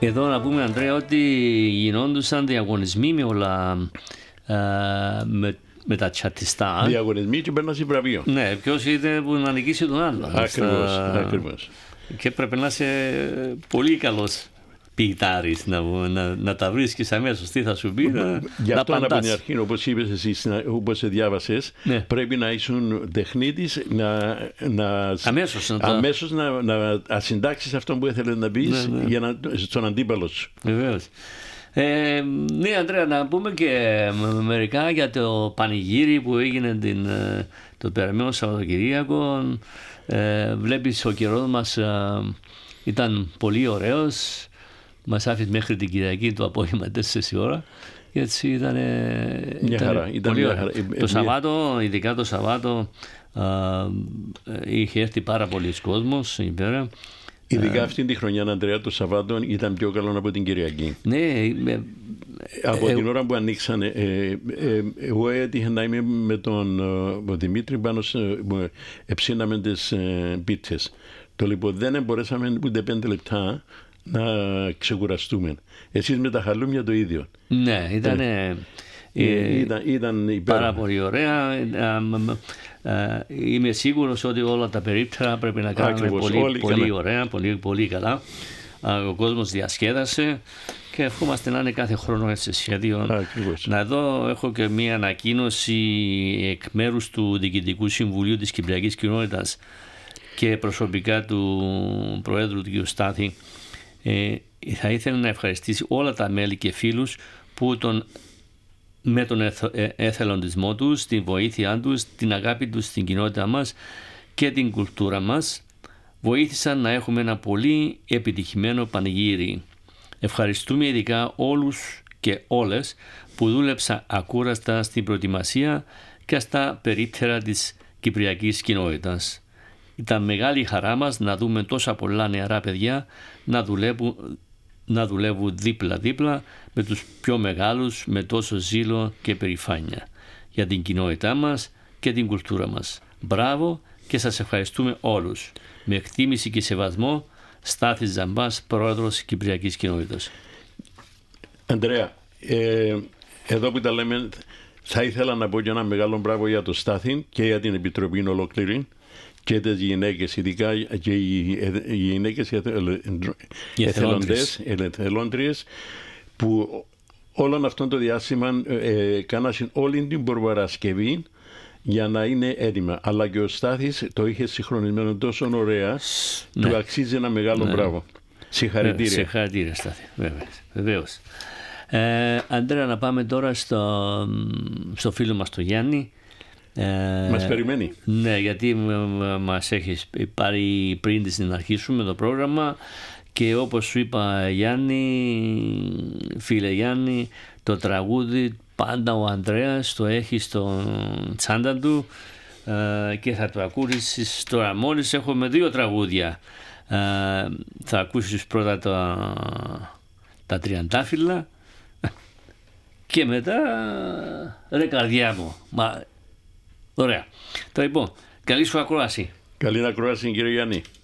Εδώ να πούμε, Ανδρέα, ότι γινόντουσαν διαγωνισμοί με όλα με τα τσατιστά. Διαγωνισμοί και παίρνασαι βραβείο. Ναι, ποιος είναι που να νικήσει τον άλλον. Ακριβώς. Και πρέπει να είσαι πολύ καλός ποιητάρης, να τα βρίσκεις αμέσως τι θα σου πει. Γι' αυτό από την αρχή, όπως είπες εσύ, όπως σε διάβασες, ναι, πρέπει να ήσουν τεχνίτης, αμέσως να συντάξεις αυτό που ήθελες να πεις, ναι, στον αντίπαλο σου. Βεβαίως. Ναι, Ανδρέα, να πούμε και μερικά για το πανηγύρι που έγινε το περασμένο Σαββατοκυριακό. Βλέπεις, ο καιρός μας ήταν πολύ ωραίος. Μας άφησε μέχρι την Κυριακή το απόγευμα 4 ώρα. Και έτσι ήταν πολύ ωραίο. Το Σαββάτο, ειδικά το Σαββάτο, είχε έρθει πάρα πολλοί κόσμος η πέρα. Ειδικά αυτή τη χρονιά, Ανδρέα, το Σαββάτο ήταν πιο καλό από την Κυριακή. Ναι. Από την ώρα που ανοίξανε, εγώ έτυχε να είμαι με τον Δημήτρη πάνω, εψήναμε τις πίτσες. Το λοιπόν δεν μπορέσαμε ούτε 5 λεπτά να ξεκουραστούμε. Εσείς με τα χαλούμια το ίδιο. Ναι, ήταν πάρα πολύ ωραία. Είμαι σίγουρος ότι όλα τα περίπτερα πρέπει να κάνουμε πολύ ωραία, πολύ καλά. Ο κόσμος διασκέδασε και ευχόμαστε να είναι κάθε χρόνο έτσι σχέδιο. Εδώ έχω και μία ανακοίνωση εκ μέρους του Διοικητικού Συμβουλίου της Κυπριακής Κοινότητας και προσωπικά του Προέδρου του κ. Στάθη. Θα ήθελα να ευχαριστήσει όλα τα μέλη και φίλους που με τον εθελοντισμό τους, την βοήθειά τους, την αγάπη τους στην κοινότητα μας και την κουλτούρα μας βοήθησαν να έχουμε ένα πολύ επιτυχημένο πανηγύρι. Ευχαριστούμε ειδικά όλους και όλες που δούλεψαν ακούραστα στην προετοιμασία και στα περίπτερα της κυπριακής κοινότητας. Ήταν μεγάλη χαρά μας να δούμε τόσα πολλά νεαρά παιδιά να δουλεύουν δίπλα-δίπλα με τους πιο μεγάλους με τόσο ζήλο και περηφάνεια για την κοινότητά μας και την κουλτούρα μας. Μπράβο και σας ευχαριστούμε όλους. Με εκτίμηση και σεβασμό, Στάθης Ζαμπάς, Πρόεδρος Κυπριακής Κοινότητας. Αντρέα, εδώ που τα λέμε, θα ήθελα να πω και ένα μεγάλο μπράβο για το Στάθη και για την Επιτροπή ολόκληρη και τις γυναίκες, ειδικά και οι γυναίκες εθελόντριες που όλον αυτό το διάστημα κάναν όλη την προπαρασκευή για να είναι έτοιμα. Αλλά και ο Στάθης το είχε συγχρονισμένο τόσο ωραία, ναι, του αξίζει ένα μεγάλο μπράβο. Συγχαρητήρια. Συγχαρητήρια, Στάθη, βεβαίως. Αντρέα, να πάμε τώρα στο φίλο μας τον Γιάννη. Μας περιμένει. Ναι, γιατί μας έχεις πάρει πριν στην αρχή σου με το πρόγραμμα και όπως σου είπα, Γιάννη, φίλε Γιάννη, το τραγούδι πάντα ο Ανδρέας το έχει στο τσάντα του και θα το ακούσεις τώρα. Μόλις έχουμε 2 τραγούδια. Θα ακούσεις πρώτα τα Τριαντάφυλλα και μετά ρε καρδιά μου. Ωραία. Λοιπόν, καλή σου ακρόαση. Καλή ακρόαση, κύριε Γιάννη.